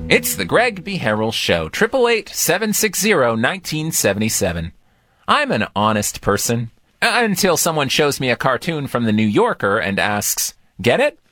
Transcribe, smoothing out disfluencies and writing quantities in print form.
It's the Greg B. Harrell Show, 888-760-1977. I'm an honest person. Until someone shows me a cartoon from the New Yorker and asks, get it?